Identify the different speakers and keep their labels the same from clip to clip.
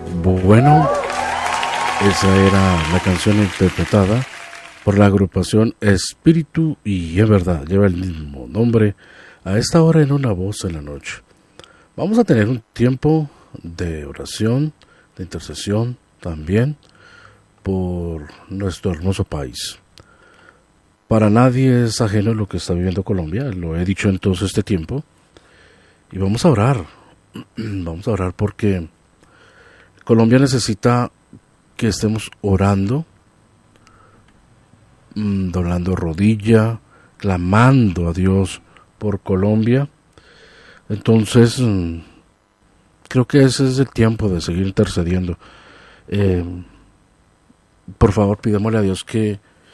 Speaker 1: Bueno, esa era la canción interpretada por la agrupación Espíritu y es verdad, lleva el mismo nombre a esta hora en Una Voz en la Noche. Vamos a tener un tiempo de oración, de intercesión también por nuestro hermoso país. Para nadie es ajeno lo que está viviendo Colombia, lo he dicho en todo este tiempo, y vamos a orar porque Colombia necesita que estemos orando, doblando rodilla, clamando a Dios por Colombia. Entonces, creo que ese es el tiempo de seguir intercediendo. Por favor, pidémosle a Dios que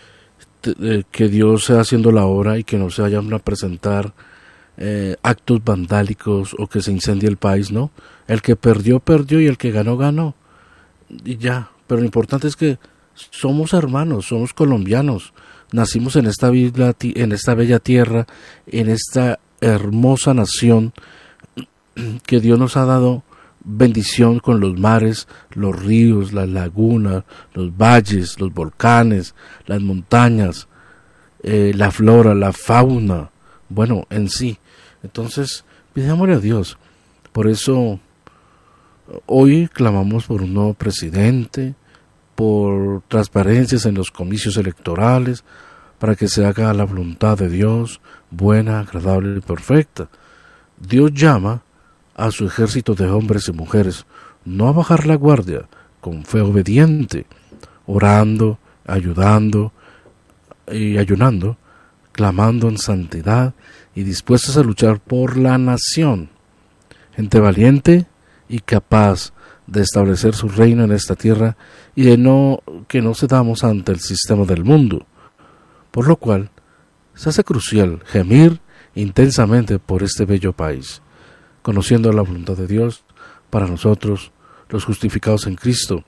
Speaker 1: Dios sea haciendo la obra y que no se vayan a presentar actos vandálicos o que se incendie el país, ¿no? El que perdió, perdió y el que ganó, ganó. Y ya, pero lo importante es que somos hermanos, somos colombianos, nacimos en esta bella tierra, en esta hermosa nación que Dios nos ha dado bendición con los mares, los ríos, las lagunas, los valles, los volcanes, las montañas, la flora, la fauna, bueno, en sí. Entonces, pidámosle a Dios. Por eso, hoy clamamos por un nuevo presidente, por transparencias en los comicios electorales, para que se haga la voluntad de Dios, buena, agradable y perfecta. Dios llama a su ejército de hombres y mujeres no a bajar la guardia, con fe obediente, orando, ayudando y ayunando, clamando en santidad y dispuestos a luchar por la nación. Gente valiente y capaz de establecer su reino en esta tierra y de que no cedamos ante el sistema del mundo, por lo cual se hace crucial gemir intensamente por este bello país, conociendo la voluntad de Dios para nosotros, los justificados en Cristo,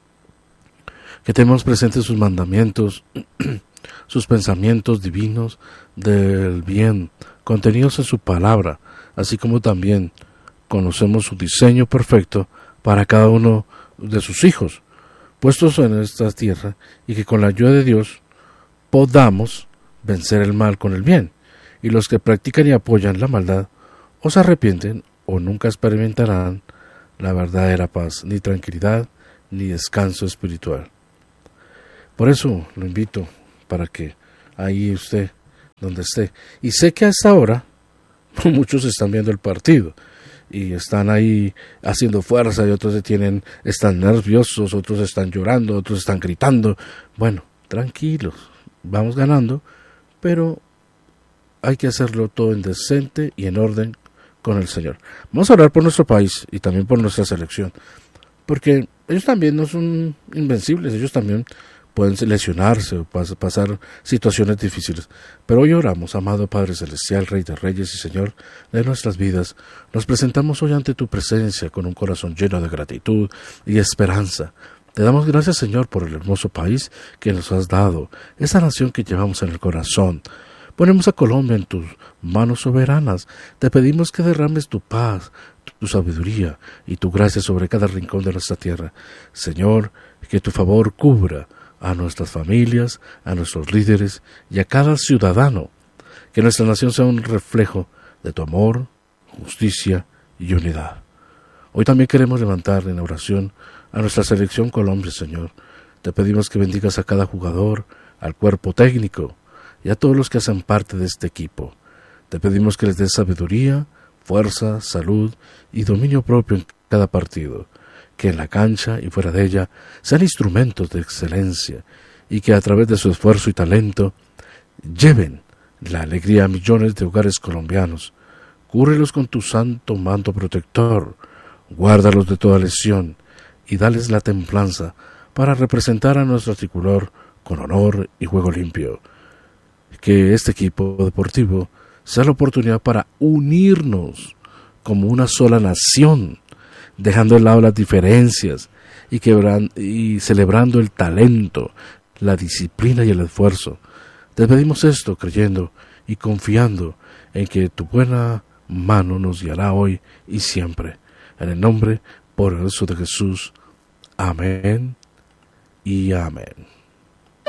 Speaker 1: que tenemos presentes sus mandamientos, sus pensamientos divinos del bien, contenidos en su palabra, así como también conocemos su diseño perfecto para cada uno de sus hijos, puestos en esta tierra, y que con la ayuda de Dios podamos vencer el mal con el bien, y los que practican y apoyan la maldad o se arrepienten o nunca experimentarán la verdadera paz, ni tranquilidad, ni descanso espiritual. Por eso lo invito para que ahí usted, donde esté, y sé que a esta hora muchos están viendo el partido y están ahí haciendo fuerza y otros están nerviosos, otros están llorando, otros están gritando. Bueno, tranquilos, vamos ganando, pero hay que hacerlo todo en decente y en orden con el Señor. Vamos a orar por nuestro país y también por nuestra selección, porque ellos también no son invencibles, ellos también pueden lesionarse o pasar situaciones difíciles. Pero hoy oramos, amado Padre Celestial, Rey de Reyes y Señor de nuestras vidas. Nos presentamos hoy ante tu presencia con un corazón lleno de gratitud y esperanza. Te damos gracias, Señor, por el hermoso país que nos has dado, esa nación que llevamos en el corazón. Ponemos a Colombia en tus manos soberanas. Te pedimos que derrames tu paz, tu sabiduría y tu gracia sobre cada rincón de nuestra tierra. Señor, que tu favor cubra a nuestras familias, a nuestros líderes y a cada ciudadano. Que nuestra nación sea un reflejo de tu amor, justicia y unidad. Hoy también queremos levantar en oración a nuestra selección Colombia, Señor. Te pedimos que bendigas a cada jugador, al cuerpo técnico y a todos los que hacen parte de este equipo. Te pedimos que les des sabiduría, fuerza, salud y dominio propio en cada partido, que en la cancha y fuera de ella sean instrumentos de excelencia y que a través de su esfuerzo y talento lleven la alegría a millones de hogares colombianos. Cúbrelos con tu santo manto protector, guárdalos de toda lesión y dales la templanza para representar a nuestro tricolor con honor y juego limpio. Que este equipo deportivo sea la oportunidad para unirnos como una sola nación, dejando de lado las diferencias y celebrando el talento, la disciplina y el esfuerzo. Te pedimos esto creyendo y confiando en que tu buena mano nos guiará hoy y siempre. En el nombre poderoso de Jesús. Amén y amén.